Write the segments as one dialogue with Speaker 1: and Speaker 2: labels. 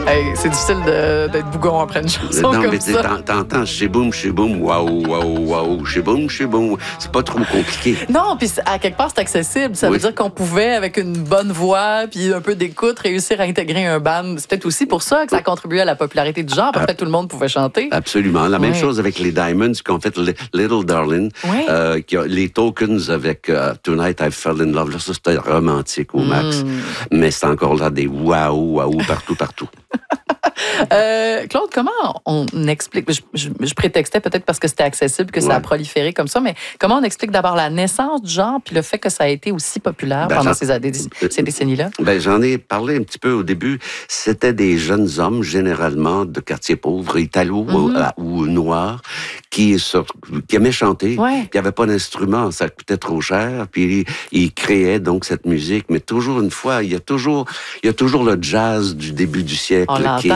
Speaker 1: Hey, c'est difficile d'être bougon après une chanson
Speaker 2: Non,
Speaker 1: comme
Speaker 2: mais
Speaker 1: ça.
Speaker 2: t'entends chez boum, waouh, waouh, waouh, chez boum. C'est pas trop compliqué.
Speaker 1: Non, puis à quelque part, c'est accessible. Ça veut dire qu'on pouvait, avec une bonne voix puis un peu d'écoute, réussir à intégrer un band. C'est peut-être aussi pour ça que ça a contribué à la popularité du genre. À peu près tout le monde pouvait chanter.
Speaker 2: Absolument. La même chose avec les Diamonds qui ont fait Little Darling, qui a les Tokens avec Tonight I Fell in Love. Là, ça, c'était romantique au max. Mais c'est encore là des waouh, partout.
Speaker 1: Claude, comment on explique, je prétextais peut-être parce que c'était accessible, que ça a proliféré comme ça, mais comment on explique d'abord la naissance du genre puis le fait que ça a été aussi populaire pendant ces décennies-là?
Speaker 2: J'en ai parlé un petit peu au début. C'était des jeunes hommes, généralement de quartiers pauvres, italo ou noirs, qui aimaient chanter, puis il n'y avait pas d'instrument, ça coûtait trop cher, puis ils créaient donc cette musique, mais toujours une fois, il y a toujours le jazz du début du siècle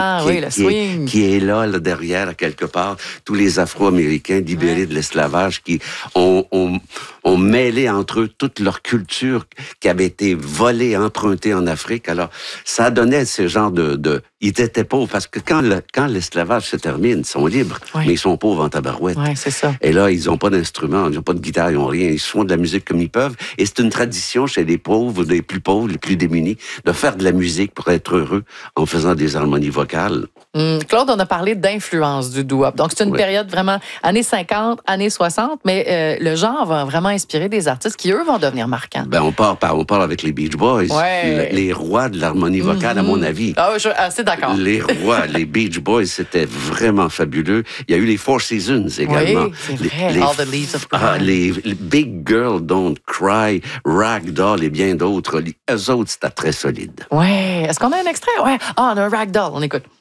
Speaker 2: qui est là derrière, quelque part, tous les Afro-Américains libérés de l'esclavage qui ont mêlé entre eux toute leur culture qui avait été volée, empruntée en Afrique. Alors, ça donnait ce genre de ils étaient pauvres, parce que quand l'esclavage se termine, ils sont libres, mais ils sont pauvres en tabarouette.
Speaker 1: Oui, c'est ça.
Speaker 2: Et là, ils n'ont pas d'instruments, ils n'ont pas de guitare, ils n'ont rien. Ils font de la musique comme ils peuvent. Et c'est une tradition chez les pauvres, les plus pauvres, les plus démunis, de faire de la musique pour être heureux en faisant des harmonies vocales.
Speaker 1: Claude, on a parlé d'influence du doo-wop. Donc, c'est une période vraiment années 50, années 60, mais le genre va vraiment inspirer des artistes qui, eux, vont devenir marquants.
Speaker 2: On part avec les Beach Boys, les rois de l'harmonie vocale, à mon avis.
Speaker 1: Je suis assez d'accord.
Speaker 2: Les rois, les Beach Boys, c'était vraiment fabuleux. Il y a eu les Four Seasons également.
Speaker 1: Oui, c'est vrai. All the Leaves of Grass.
Speaker 2: Les Big Girl Don't Cry, Ragdoll et bien d'autres. Eux autres, c'était très solide.
Speaker 1: Oui. Est-ce qu'on a un extrait? Oui. On a un Ragdoll. On écoute.